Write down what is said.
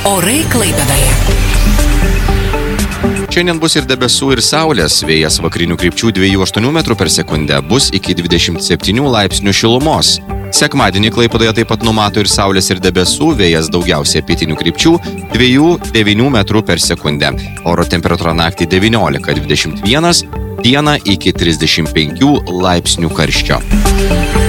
Orai Klaipėdoje. Šiandien bus ir debesų, ir saulės. Vėjas vakarinių krypčių 2,8 metrų per sekundę, bus iki 27 laipsnių šilumos. Sekmadienį Klaipėdoje taip pat numato ir saulės, ir debesų, vėjas daugiausia pietinių krypčių 2,9 metrų per sekundę. Oro temperatūra naktį 19-21, dieną iki 35 laipsnių karščio.